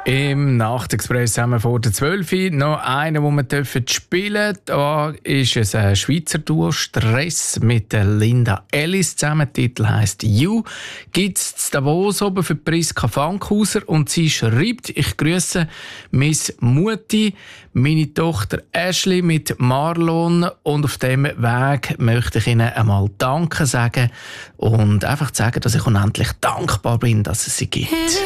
Im Nachtexpress haben wir vor der 12 Uhr noch einen, den wir spielen dürfen. Da ist es ein Schweizer Duo Stress mit der Linda Ellis zusammen. Der Titel heisst «You». Gibt es in Davos oben für Priska Fankhauser und sie schreibt: «Ich grüße Miss Mutti, meine Tochter Ashley mit Marlon, und auf diesem Weg möchte ich Ihnen einmal Danke sagen und einfach sagen, dass ich unendlich dankbar bin, dass es sie gibt.»